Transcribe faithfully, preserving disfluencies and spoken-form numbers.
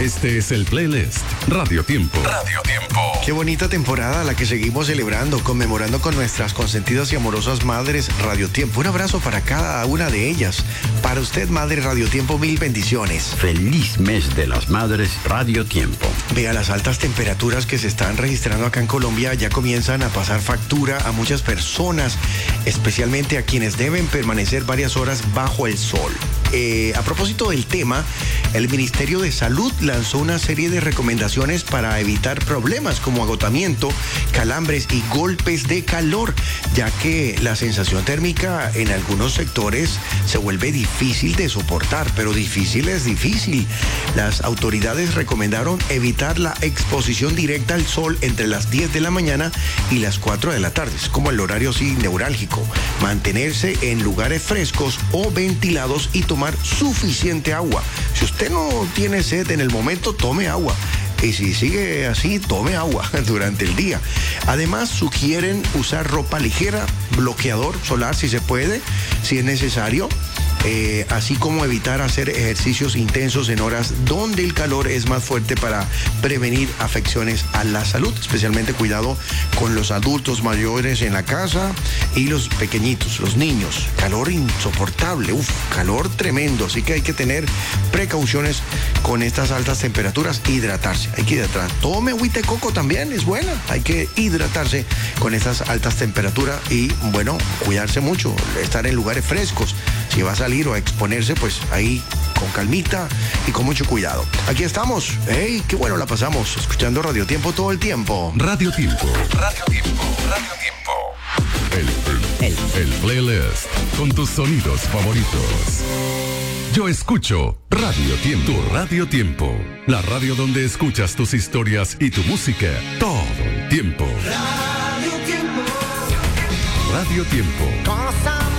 Este es el playlist Radio Tiempo. Radio Tiempo. Qué bonita temporada la que seguimos celebrando, conmemorando con nuestras consentidas y amorosas madres Radio Tiempo. Un abrazo para cada una de ellas. Para usted, Madre Radio Tiempo, mil bendiciones. Feliz mes de las madres Radio Tiempo. Vea, las altas temperaturas que se están registrando acá en Colombia ya comienzan a pasar factura a muchas personas, especialmente a quienes deben permanecer varias horas bajo el sol. Eh, a propósito del tema, el Ministerio de Salud lanzó una serie de recomendaciones para evitar problemas como agotamiento, calambres y golpes de calor, ya que la sensación térmica en algunos sectores se vuelve difícil de soportar, pero difícil es difícil. Las autoridades recomendaron evitar la exposición directa al sol entre las diez de la mañana y las cuatro de la tarde, es como el horario así neurálgico. Mantenerse en lugares frescos o ventilados y tomar suficiente agua. Si usted no tiene sed en el momento, tome agua. Y si sigue así, tome agua durante el día. Además, sugieren usar ropa ligera, bloqueador solar si se puede, si es necesario. Eh, así como evitar hacer ejercicios intensos en horas donde el calor es más fuerte para prevenir afecciones a la salud, especialmente cuidado con los adultos mayores en la casa y los pequeñitos, los niños. Calor insoportable, uf, calor tremendo, así que hay que tener precauciones con estas altas temperaturas. Hidratarse, hay que hidratar. Tome agüita de coco también, es buena. Hay que hidratarse con estas altas temperaturas y, bueno, cuidarse mucho, estar en lugares frescos. Si va a salir o a exponerse, pues ahí con calmita y con mucho cuidado. Aquí estamos. ¡Hey! ¡Qué bueno la pasamos! Escuchando Radio Tiempo todo el tiempo. Radio Tiempo. Radio Tiempo. Radio Tiempo. El, el, el, el playlist con tus sonidos favoritos. Yo escucho Radio Tiempo. Tu Radio Tiempo. La radio donde escuchas tus historias y tu música todo el tiempo. Radio Tiempo. Radio Tiempo. Cosa